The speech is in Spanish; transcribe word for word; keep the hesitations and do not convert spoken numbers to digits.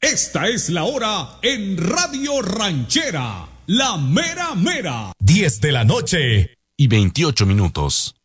Esta es la hora en Radio Ranchera, la mera mera. diez de la noche y veintiocho minutos.